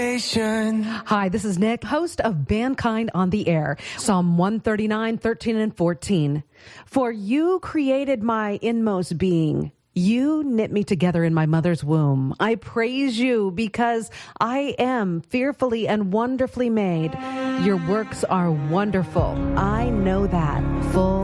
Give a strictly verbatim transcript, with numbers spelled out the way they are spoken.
Hi, this is Nick, host of Mankind on the Air. Psalm one thirty-nine, thirteen and fourteen. For you created my inmost being. You knit me together in my mother's womb. I praise you because I am fearfully and wonderfully made. Your works are wonderful. I know that. Full